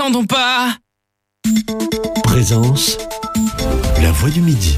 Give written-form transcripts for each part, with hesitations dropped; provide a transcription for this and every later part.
n'attendons pas. Présence, la voix du midi.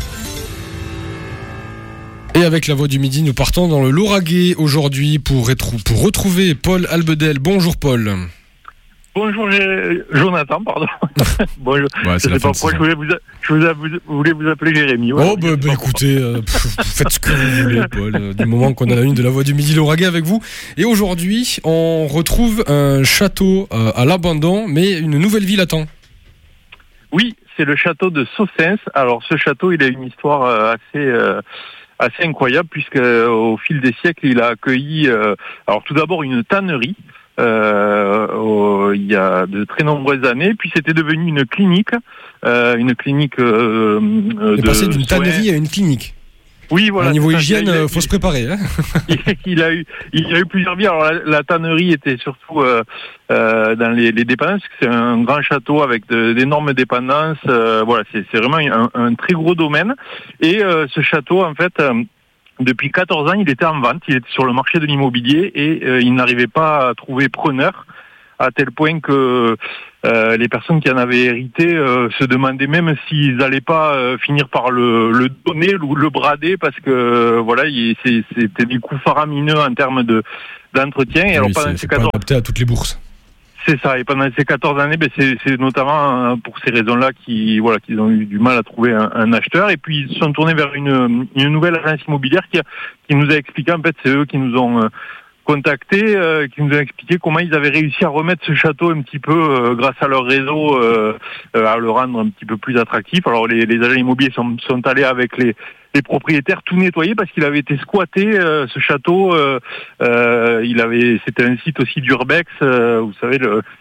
Et avec la voix du midi, nous partons dans le Lauragais aujourd'hui pour retrouver Paul Albedel. Bonjour Paul. Bonjour Jonathan, pardon. Bonjour. Ouais, je ne sais pas pourquoi je voulais vous appeler Jérémy. Ouais, Écoutez, faites ce que vous voulez Paul, du moment qu'on a la une de la voix du midi Lauragais avec vous. Et aujourd'hui, on retrouve un château à l'abandon, mais une nouvelle ville attend. Oui, c'est le château de Saussens. Alors ce château, il a une histoire assez incroyable puisque au fil des siècles, il a accueilli alors tout d'abord une tannerie. Il y a de très nombreuses années, puis c'était devenu une clinique passé d'une tannerie à une clinique. Oui, voilà. Au niveau hygiène, faut se préparer. Hein. il a eu plusieurs vies. Alors la tannerie était surtout dans les dépendances. C'est un grand château avec d'énormes dépendances. Voilà, c'est vraiment un très gros domaine. Et ce château, en fait. Depuis 14 ans, il était en vente, il était sur le marché de l'immobilier et il n'arrivait pas à trouver preneur, à tel point que les personnes qui en avaient hérité se demandaient même s'ils n'allaient pas finir par le donner ou le brader parce que voilà, c'était des coûts faramineux en termes d'entretien. Et oui, alors pendant ces 14 ans, adapté à toutes les bourses. C'est ça, et pendant ces 14 années, c'est notamment pour ces raisons-là qu'ils ont eu du mal à trouver un acheteur, et puis ils se sont tournés vers une nouvelle agence immobilière qui nous a expliqué, en fait, c'est eux qui nous ont contactés, qui nous ont expliqué comment ils avaient réussi à remettre ce château un petit peu, grâce à leur réseau, à le rendre un petit peu plus attractif. Alors les agents immobiliers sont allés avec les propriétaires tout nettoyer parce qu'il avait été squatté, ce château. C'était un site aussi d'urbex, vous savez,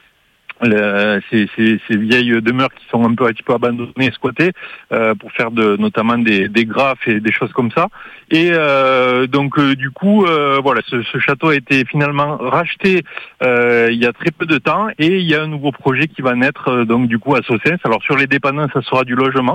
ces vieilles demeures qui sont un petit peu abandonnées et squattées pour faire notamment des graphes et des choses comme ça. Et donc du coup, voilà, ce château a été finalement racheté il y a très peu de temps et il y a un nouveau projet qui va naître donc du coup à Saussens. Alors sur les dépendances, ça sera du logement,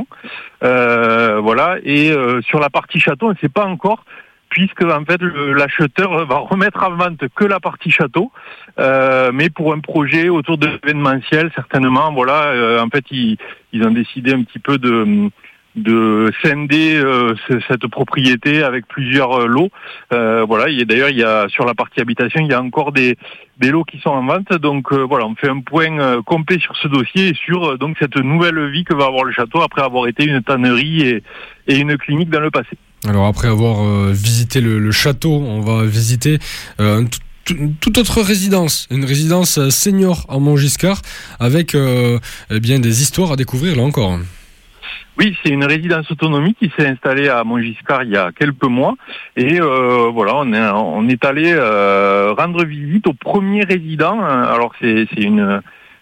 voilà. Et sur la partie château, on ne sait pas encore, puisque en fait l'acheteur va remettre en vente que la partie château, mais pour un projet autour de l'événementiel certainement. Voilà, en fait ils ont décidé un petit peu de scinder cette propriété avec plusieurs lots. Voilà, il y a sur la partie habitation, il y a encore des lots qui sont en vente. Donc voilà, on fait un point complet sur ce dossier et sur donc cette nouvelle vie que va avoir le château après avoir été une tannerie et une clinique dans le passé. Alors après avoir visité le château, on va visiter toute autre résidence, une résidence senior en Montgiscard avec bien des histoires à découvrir là encore. Oui, c'est une résidence autonomique qui s'est installée à Montgiscard il y a quelques mois et voilà, on est allé rendre visite au premier résident. Alors c'est une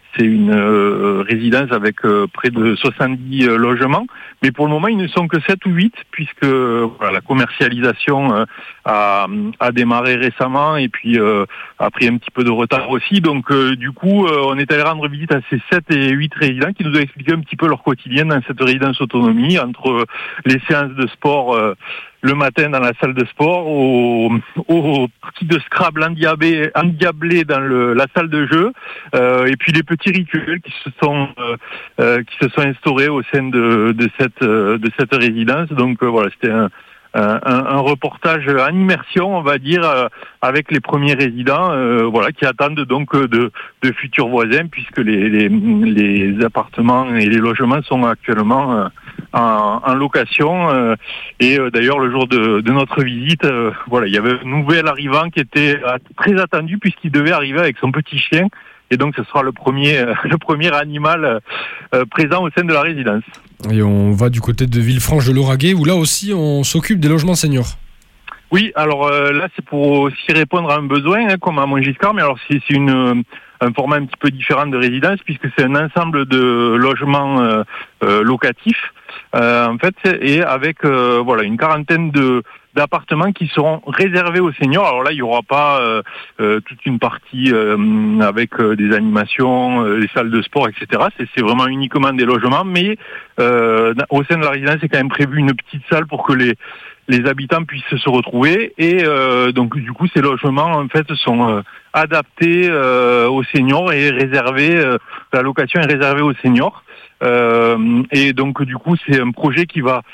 résidence avec près de 70 logements, mais pour le moment ils ne sont que 7 ou 8 puisque voilà, la commercialisation a démarré récemment et puis a pris un petit peu de retard aussi. Donc du coup on est allé rendre visite à ces 7 et 8 résidents qui nous ont expliqué un petit peu leur quotidien dans cette résidence autonomie, entre les séances de sport le matin dans la salle de sport, aux parties de Scrabble endiablées dans la salle de jeu, et puis les petits rituels qui se sont instaurés au sein de cette résidence. Donc voilà, c'était un reportage en immersion, on va dire, avec les premiers résidents, voilà, qui attendent donc de futurs voisins, puisque les appartements et les logements sont actuellement en location. Et d'ailleurs, le jour de notre visite, voilà, il y avait un nouvel arrivant qui était très attendu puisqu'il devait arriver avec son petit chien. Et donc, ce sera le premier animal présent au sein de la résidence. Et on va du côté de Villefranche de Lauragais, où là aussi, on s'occupe des logements seniors. Oui, alors là, c'est pour aussi répondre à un besoin, comme à Montgiscard, mais alors c'est un format un petit peu différent de résidence, puisque c'est un ensemble de logements locatifs, en fait, et avec voilà, une quarantaine d'appartements qui seront réservés aux seniors. Alors là, il n'y aura pas toute une partie avec des animations, les salles de sport, etc. C'est vraiment uniquement des logements, mais au sein de la résidence, c'est quand même prévu une petite salle pour que les habitants puissent se retrouver. Et donc du coup, ces logements en fait sont adaptés aux seniors et réservés. La location est réservée aux seniors. Et donc du coup, c'est un projet qui va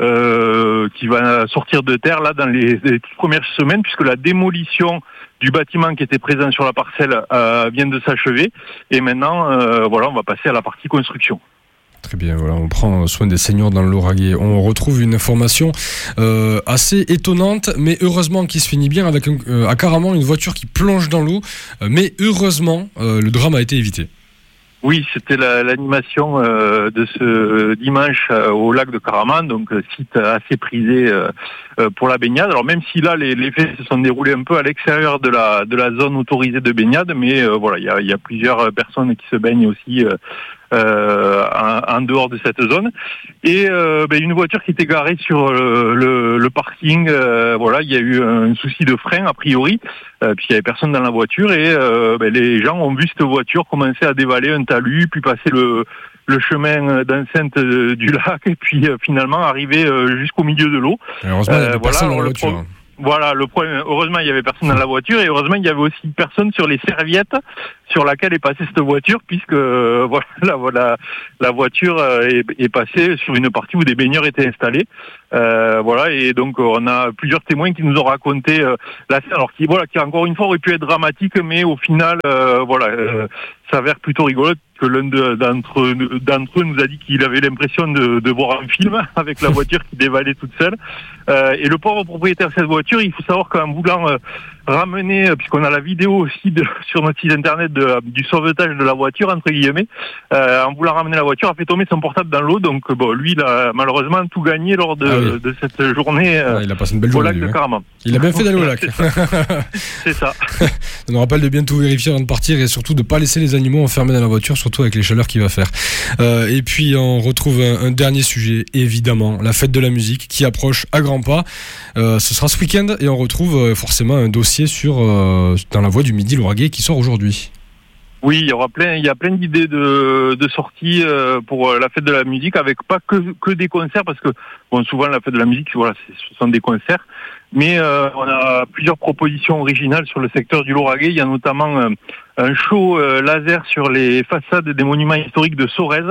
sortir de terre là dans les premières semaines, puisque la démolition du bâtiment qui était présent sur la parcelle vient de s'achever. Et maintenant, on va passer à la partie construction. Très bien, voilà, on prend soin des seniors dans le Lauragais. On retrouve une information assez étonnante, mais heureusement qui se finit bien avec carrément une voiture qui plonge dans l'eau. Mais heureusement, le drame a été évité. Oui, c'était l'animation de ce dimanche au lac de Caraman, donc site assez prisé pour la baignade. Alors même si là les faits se sont déroulés un peu à l'extérieur de la zone autorisée de baignade, mais il y a plusieurs personnes qui se baignent aussi en dehors de cette zone. Et une voiture qui était garée sur le parking, il y a eu un souci de frein a priori, puisqu'il y avait personne dans la voiture, et les gens ont vu cette voiture commencer à dévaler un talus, puis passer le chemin d'enceinte du lac, et puis finalement arriver jusqu'au milieu de l'eau. Heureusement, il y avait personne dans la voiture. Voilà, le problème, heureusement il y avait personne dans la voiture, et heureusement il y avait aussi personne sur les serviettes sur laquelle est passée cette voiture, puisque la voiture est passée sur une partie où des baigneurs étaient installés. Et donc on a plusieurs témoins qui nous ont raconté la scène, alors qui encore une fois aurait pu être dramatique, mais au final s'avère plutôt rigolo, que l'un d'entre eux nous a dit qu'il avait l'impression de voir un film avec la voiture qui dévalait toute seule. Et le pauvre propriétaire de cette voiture, il faut savoir qu'en voulant ramener, puisqu'on a la vidéo aussi sur notre site internet du sauvetage de la voiture, entre guillemets, en voulant ramener la voiture, a fait tomber son portable dans l'eau. Donc lui, il a malheureusement tout gagné lors de cette journée il a passé une belle au journée, lac de Caraman. Il a bien fait d'aller au lac. C'est ça. Ça nous rappelle de bien tout vérifier avant de partir, et surtout de ne pas laisser les animaux enfermés dans la voiture, surtout avec les chaleurs qu'il va faire. Et puis on retrouve un dernier sujet, évidemment, la fête de la musique qui approche à grands pas. Ce sera ce week-end, et on retrouve forcément un dossier dans la Voix du Midi Lauragais qui sort aujourd'hui. Oui, il y a plein d'idées de sorties pour la fête de la musique, avec pas que des concerts, parce que souvent la fête de la musique, ce sont des concerts, mais on a plusieurs propositions originales sur le secteur du Lauragais. Il y a notamment un show laser sur les façades des monuments historiques de Sorèze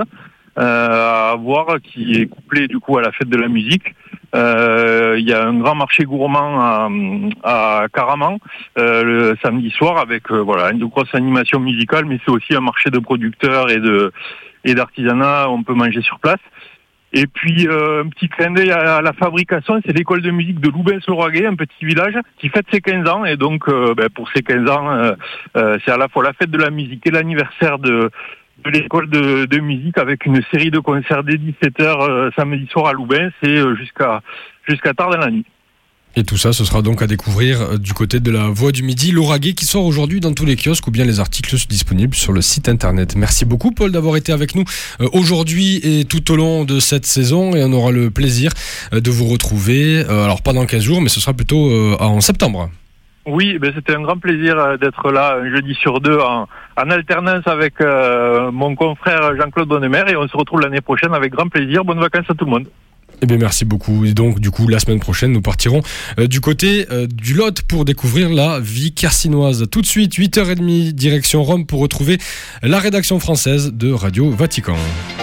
à voir, qui est couplé du coup à la fête de la musique. Il y a un grand marché gourmand à Caraman le samedi soir, avec une grosse animation musicale, mais c'est aussi un marché de producteurs et d'artisanat. On peut manger sur place. Et puis un petit clin d'œil à la fabrication, c'est l'école de musique de Loubens-Lauragais, un petit village qui fête ses 15 ans. Et donc pour ses 15 ans, c'est à la fois la fête de la musique et l'anniversaire de l'école de musique, avec une série de concerts dès 17h samedi soir à Loubens, et jusqu'à tard dans la nuit. Et tout ça, ce sera donc à découvrir du côté de la Voix du Midi Lauragais, qui sort aujourd'hui dans tous les kiosques, ou bien les articles sont disponibles sur le site internet. Merci beaucoup Paul d'avoir été avec nous aujourd'hui et tout au long de cette saison, et on aura le plaisir de vous retrouver, alors pas dans 15 jours, mais ce sera plutôt en septembre. Oui, c'était un grand plaisir d'être là un jeudi sur deux en alternance avec mon confrère Jean-Claude Bonnemer, et on se retrouve l'année prochaine avec grand plaisir. Bonnes vacances à tout le monde. Eh bien, merci beaucoup. Et donc, du coup, la semaine prochaine, nous partirons du côté du Lot pour découvrir la vie carcinoise. Tout de suite, 8h30, direction Rome, pour retrouver la rédaction française de Radio Vatican.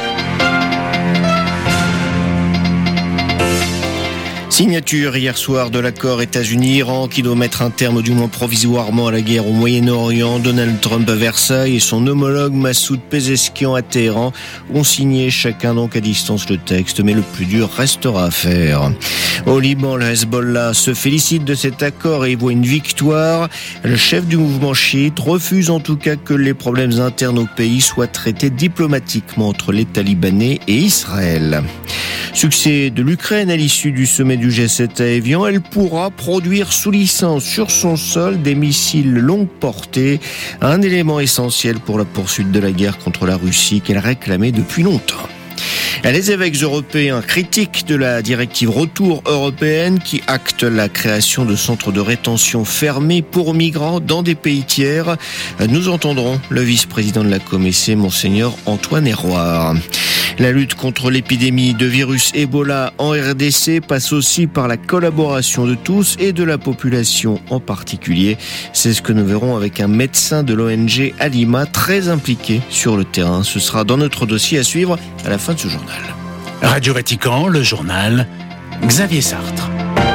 Signature hier soir de l'accord États-Unis-Iran qui doit mettre un terme, du moins provisoirement, à la guerre au Moyen-Orient. Donald Trump à Versailles et son homologue Massoud Pezeshkian à Téhéran ont signé chacun donc à distance le texte, mais le plus dur restera à faire. Au Liban, le Hezbollah se félicite de cet accord et y voit une victoire. Le chef du mouvement chiite refuse en tout cas que les problèmes internes au pays soient traités diplomatiquement entre les Talibanais et Israël. Succès de l'Ukraine à l'issue du sommet du G7 à Évian. Elle pourra produire sous licence sur son sol des missiles longue portée, un élément essentiel pour la poursuite de la guerre contre la Russie qu'elle réclamait depuis longtemps. Les évêques européens critiquent de la directive Retour européenne qui acte la création de centres de rétention fermés pour migrants dans des pays tiers. Nous entendrons le vice-président de la Comessé, Monseigneur Antoine Héroard. La lutte contre l'épidémie de virus Ebola en RDC passe aussi par la collaboration de tous et de la population en particulier. C'est ce que nous verrons avec un médecin de l'ONG Alima très impliqué sur le terrain. Ce sera dans notre dossier à suivre à la fin de ce journal. Radio Vatican, le journal, Xavier Sartre.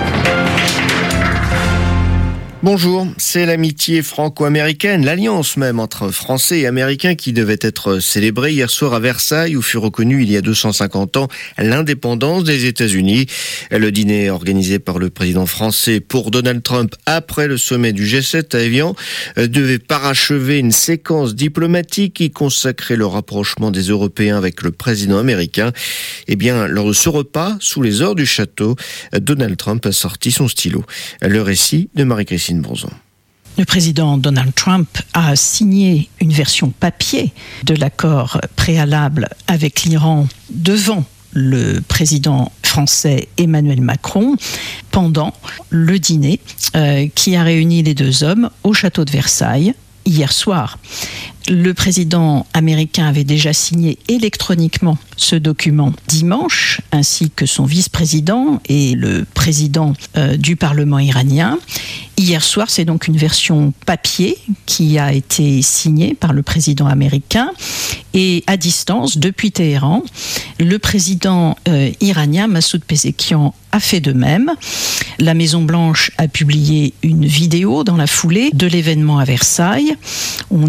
Bonjour, c'est l'amitié franco-américaine, l'alliance même entre Français et Américains qui devait être célébrée hier soir à Versailles où fut reconnue il y a 250 ans l'indépendance des États-Unis. Le dîner organisé par le président français pour Donald Trump après le sommet du G7 à Évian devait parachever une séquence diplomatique qui consacrait le rapprochement des Européens avec le président américain. Eh bien, lors de ce repas, sous les ors du château, Donald Trump a sorti son stylo. Le récit de Marie-Christine Bronzon. Le président Donald Trump a signé une version papier de l'accord préalable avec l'Iran devant le président français Emmanuel Macron pendant le dîner qui a réuni les deux hommes au château de Versailles hier soir. Le président américain avait déjà signé électroniquement ce document dimanche, ainsi que son vice-président et le président du Parlement iranien. Hier soir, c'est donc une version papier qui a été signée par le président américain. Et à distance, depuis Téhéran, le président iranien Massoud Pezeshkian a fait de même. La Maison-Blanche a publié une vidéo dans la foulée de l'événement à Versailles. On